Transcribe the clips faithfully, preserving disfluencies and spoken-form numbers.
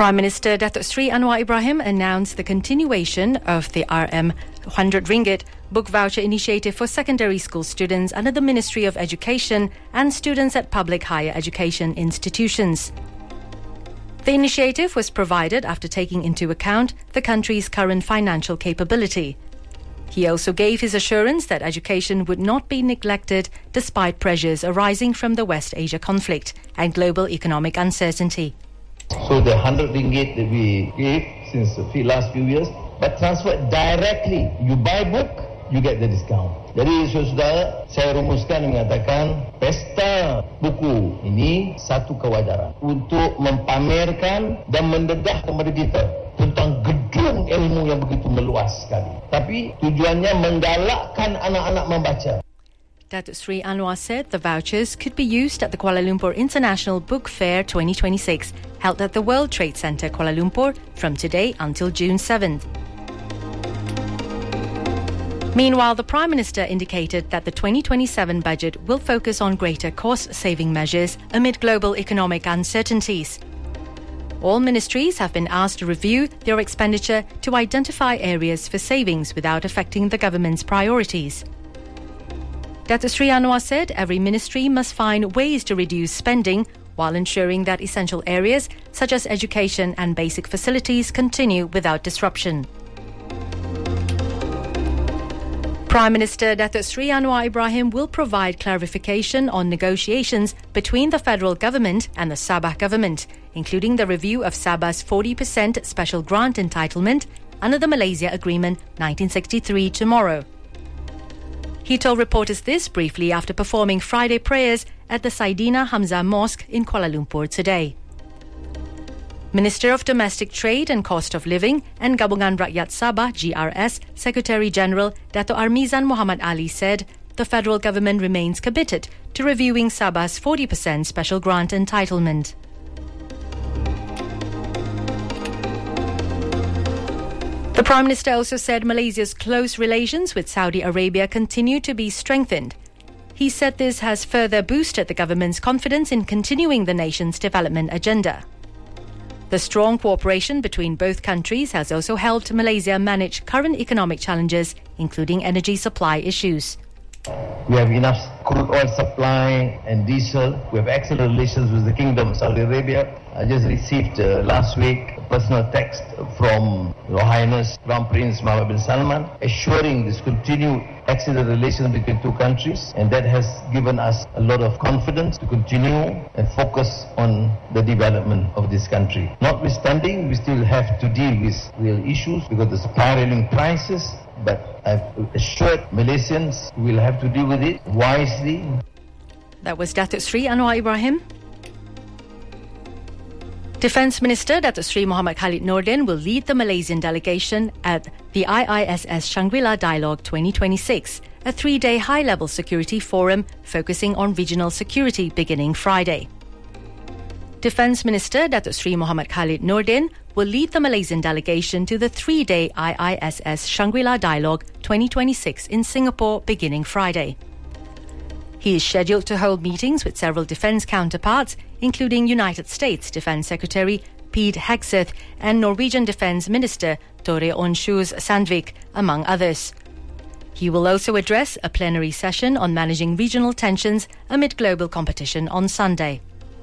Prime Minister Datuk Seri Anwar Ibrahim announced the continuation of the R M one hundred ringgit book voucher initiative for secondary school students under the Ministry of Education and students at public higher education institutions. The initiative was provided after taking into account the country's current financial capability. He also gave his assurance that education would not be neglected despite pressures arising from the West Asia conflict and global economic uncertainty. So the one hundred ringgit that we gave since the last few years, but transferred directly. You buy book, you get the discount. Jadi saudara, saya rumuskan mengatakan pesta buku ini satu kewajaran untuk mempamerkan dan mendedah kepada kita tentang gedung ilmu yang begitu meluas sekali. Tapi tujuannya menggalakkan anak-anak membaca. Datuk Seri Anwar said the vouchers could be used at the Kuala Lumpur International Book Fair twenty twenty-six, held at the World Trade Center, Kuala Lumpur, from today until June seventh. Meanwhile, the Prime Minister indicated that the twenty twenty-seven budget will focus on greater cost-saving measures amid global economic uncertainties. All ministries have been asked to review their expenditure to identify areas for savings without affecting the government's priorities. Datuk Seri Anwar said every ministry must find ways to reduce spending while ensuring that essential areas such as education and basic facilities continue without disruption. Prime Minister Datuk Seri Anwar Ibrahim will provide clarification on negotiations between the federal government and the Sabah government, including the review of Sabah's forty percent special grant entitlement under the Malaysia Agreement nineteen sixty-three tomorrow. He told reporters this briefly after performing Friday prayers at the Saidina Hamzah Mosque in Kuala Lumpur today. Minister of Domestic Trade and Cost of Living and Gabungan Rakyat Sabah G R S Secretary-General Dato' Armizan Muhammad Ali said the federal government remains committed to reviewing Sabah's forty percent special grant entitlement. The Prime Minister also said Malaysia's close relations with Saudi Arabia continue to be strengthened. He said this has further boosted the government's confidence in continuing the nation's development agenda. The strong cooperation between both countries has also helped Malaysia manage current economic challenges, including energy supply issues. We have enough crude oil supply and diesel. We have excellent relations with the Kingdom of Saudi Arabia. I just received uh, last week a personal text from Your Highness Crown Prince Mohammed bin Salman assuring this continued excellent relations between two countries, and that has given us a lot of confidence to continue and focus on the development of this country. Notwithstanding, we still have to deal with real issues because of the spiraling prices, but I've assured Malaysians we'll have to deal with it wisely. That was Datuk Seri Anwar Ibrahim. Defence Minister Datuk Seri Muhammad Khalid Nordin will lead the Malaysian delegation at the I I S S Shangri-La Dialogue twenty twenty-six, a three-day high-level security forum focusing on regional security beginning Friday. Defence Minister Datuk Seri Muhammad Khalid Nordin will lead the Malaysian delegation to the three-day I I S S Shangri-La Dialogue twenty twenty-six in Singapore beginning Friday. He is scheduled to hold meetings with several defence counterparts, including United States Defence Secretary Pete Hegseth and Norwegian Defence Minister Tore Onshuus Sandvik, among others. He will also address a plenary session on managing regional tensions amid global competition on Sunday.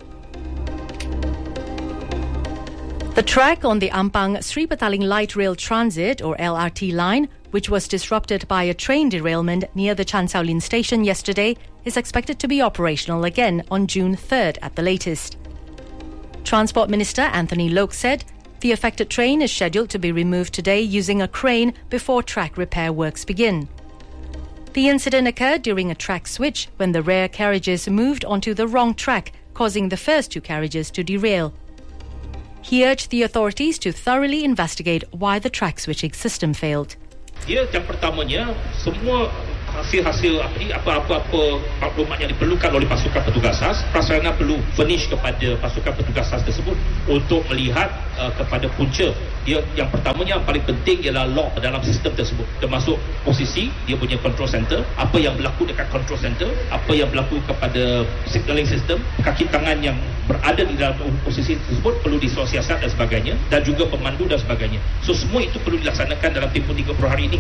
The track on the Ampang Sri Petaling Light Rail Transit or L R T line, which was disrupted by a train derailment near the Chan Sao Lin station yesterday, is expected to be operational again on June third at the latest. Transport Minister Anthony Loke said the affected train is scheduled to be removed today using a crane before track repair works begin. The incident occurred during a track switch when the rear carriages moved onto the wrong track, causing the first two carriages to derail. He urged the authorities to thoroughly investigate why the track switching system failed. Dia yang pertamanya semua hasil-hasil apa ni, apa-apa maklumat yang diperlukan oleh pasukan petugas khas, prasarana perlu furnish kepada pasukan petugas khas tersebut untuk melihat uh, kepada punca. Dia yang pertamanya yang paling penting ialah log dalam sistem tersebut, termasuk posisi dia punya control center, apa yang berlaku dekat control center, apa yang berlaku kepada signaling system, kaki tangan yang berada di dalam posisi tersebut perlu disiasat dan sebagainya, dan juga pemandu dan sebagainya. So semua itu perlu dilaksanakan dalam tempoh tiga puluh hari ini.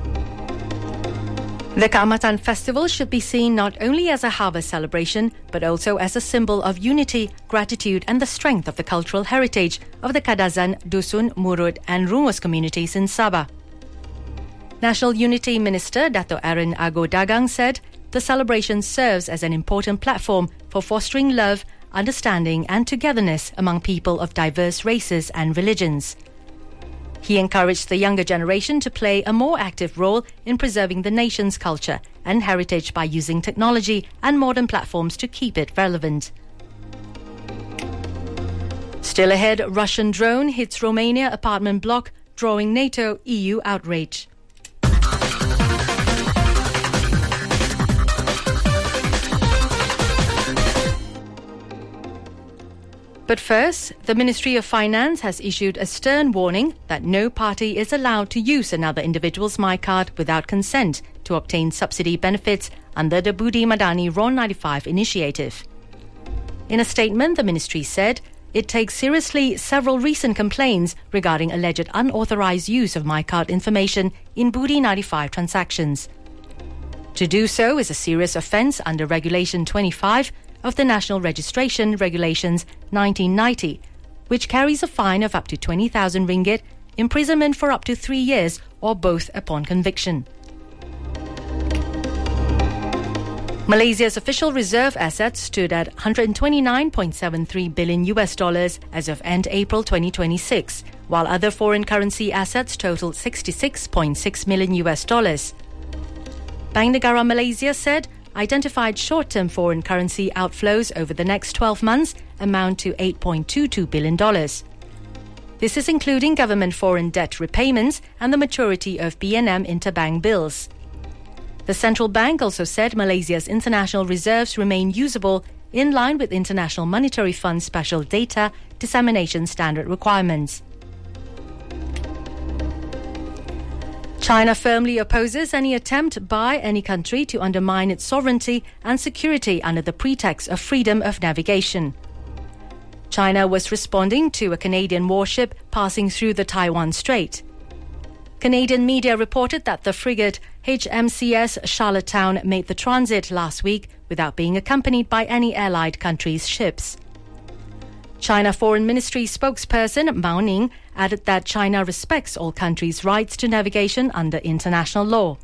The Kaamatan Festival should be seen not only as a harvest celebration, but also as a symbol of unity, gratitude and the strength of the cultural heritage of the Kadazan, Dusun, Murud and Rungus communities in Sabah. National Unity Minister Dato' Aaron Ago Dagang said the celebration serves as an important platform for fostering love, understanding and togetherness among people of diverse races and religions. He encouraged the younger generation to play a more active role in preserving the nation's culture and heritage by using technology and modern platforms to keep it relevant. Still ahead, Russian drone hits Romania apartment block, drawing NATO E U outrage. But first, the Ministry of Finance has issued a stern warning that no party is allowed to use another individual's MyCard without consent to obtain subsidy benefits under the Budi Madani R O N ninety-five initiative. In a statement, the ministry said it takes seriously several recent complaints regarding alleged unauthorized use of MyCard information in Budi ninety-five transactions. To do so is a serious offence under Regulation twenty-five of the National Registration Regulations nineteen ninety, which carries a fine of up to twenty thousand ringgit, imprisonment for up to three years or both upon conviction. Malaysia's official reserve assets stood at one hundred twenty-nine point seven three billion U S dollars as of end April twenty twenty-six, while other foreign currency assets totaled sixty-six point six million U S dollars. Bank Negara Malaysia said identified short-term foreign currency outflows over the next twelve months amount to eight point two two billion dollars. This is including government foreign debt repayments and the maturity of B N M interbank bills. The central bank also said Malaysia's international reserves remain usable in line with International Monetary Fund special data dissemination standard requirements. China firmly opposes any attempt by any country to undermine its sovereignty and security under the pretext of freedom of navigation. China was responding to a Canadian warship passing through the Taiwan Strait. Canadian media reported that the frigate H M C S Charlottetown made the transit last week without being accompanied by any allied countries' ships. China Foreign Ministry spokesperson Mao Ning added that China respects all countries' rights to navigation under international law.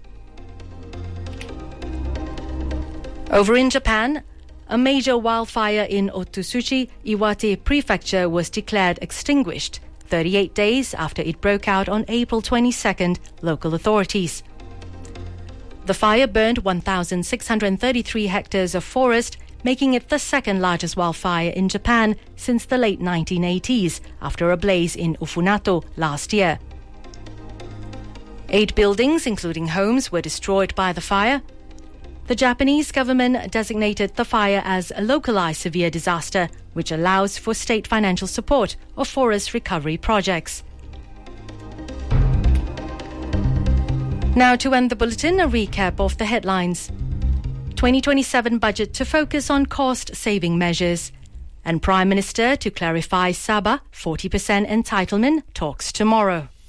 Over in Japan, a major wildfire in Otsuchi, Iwate Prefecture was declared extinguished thirty-eight days after it broke out on April twenty-second, local authorities. The fire burned one thousand six hundred thirty-three hectares of forest, making it the second largest wildfire in Japan since the late nineteen eighties, after a blaze in Ufunato last year. Eight buildings, including homes, were destroyed by the fire. The Japanese government designated the fire as a localized severe disaster, which allows for state financial support of forest recovery projects. Now to end the bulletin, a recap of the headlines. twenty twenty-seven budget to focus on cost-saving measures. And Prime Minister to clarify Sabah forty percent entitlement talks tomorrow.